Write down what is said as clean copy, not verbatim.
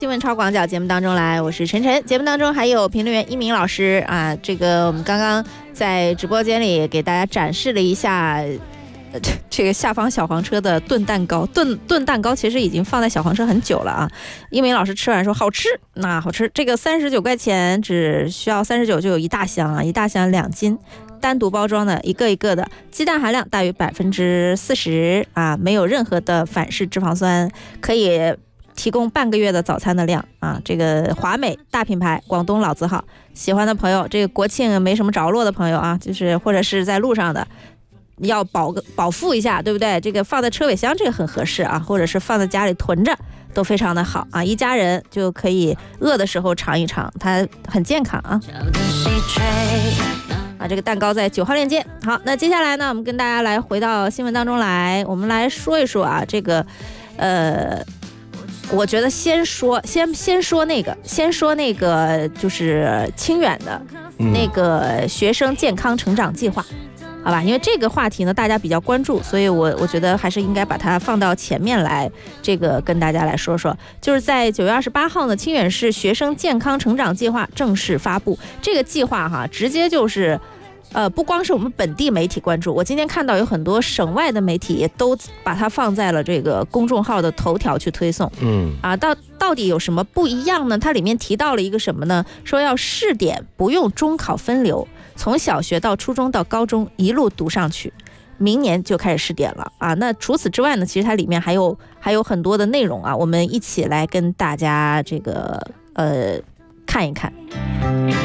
新闻超广角节目当中来，我是晨晨。节目当中还有评论员一鸣老师啊，这个我们刚刚在直播间里给大家展示了一下，这个下方小黄车的炖蛋糕，炖蛋糕其实已经放在小黄车很久了啊。一鸣老师吃完说好吃，那好吃，这个39块钱只需要39就有一大箱啊，一大箱2斤。单独包装的，一个一个的，鸡蛋含量大于40%啊，没有任何的反式脂肪酸，可以提供半个月的早餐的量啊。这个华美大品牌，广东老字号，喜欢的朋友，这个国庆没什么着落的朋友啊，就是或者是在路上的，要饱腹一下，对不对？这个放在车尾箱这个很合适啊，或者是放在家里囤着都非常的好啊，一家人就可以饿的时候尝一尝，它很健康啊。这个蛋糕在9号链接。好，那接下来呢，我们跟大家来回到新闻当中来，我们来说一说啊，这个我觉得先说那个就是清远的那个学生健康成长计划。好吧，因为这个话题呢大家比较关注，所以我觉得还是应该把它放到前面来，这个跟大家来说说。就是在9月28号呢，清远市学生健康成长计划正式发布。这个计划哈，直接就是不光是我们本地媒体关注，我今天看到有很多省外的媒体也都把它放在了这个公众号的头条去推送。到底有什么不一样呢？它里面提到了一个什么呢？说要试点不用中考分流，从小学到初中到高中一路读上去，明年就开始试点了啊。那除此之外呢，其实它里面还有很多的内容啊，我们一起来跟大家这个看一看。